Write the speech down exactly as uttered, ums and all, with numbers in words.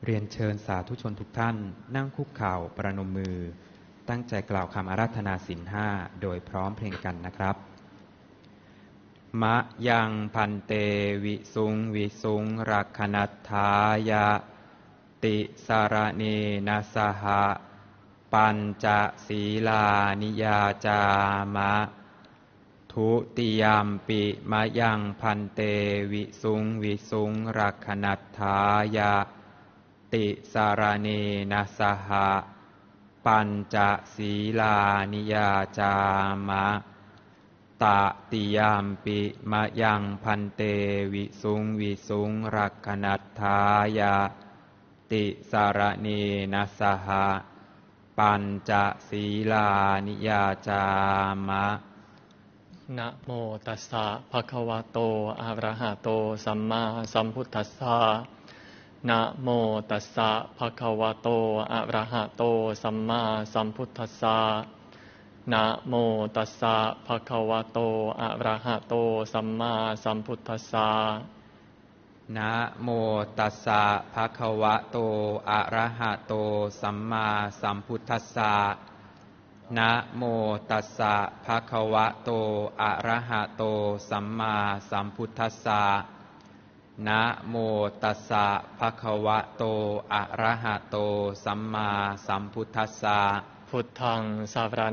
เรียนเชิญสาธุชนทุกท่านนั่งคุกเข่าประนมมือตั้งใจกล่าวคำอาราธนาศีลห้าโดยพร้อมเพรียงกันนะครับมะยังพันเตวิสุงวิสุงรักขนัตถายะติสารเนนะสหะปัญจศีลานิยาจามะทุติยามปิมะยังพันเตวิสุงวิสุงรักขนัตถายะติสารเนนะสหะปัญจศีลานิยาจามะตติยามปิมะยังพันเตวิสุงวิสุงรักขนัตถายะติสารเนนะสหะปัญจศีลานิยาจามะนะโมตัสสะภะคะวะโตอะระหะโตสัมมาสัมพุทธัสสะนะโมตัสสะภะคะวะโตอะระหะโตสัมมาสัมพุทธัสสะนะโมตัสสะภะคะวะโตอะระหะโตสัมมาสัมพุทธัสสะนะโมตัสสะภะคะวะโตอะระหะโตสัมมาสัมพุทธัสสะนะโมตัสสะภะคะวะโตอะระหะโตสัมมาสัมพุทธัสสะนะโมตัสสะภะคะวะโตอะระหะโตสัมมาสัมพุทธัสสะพุทธังสาร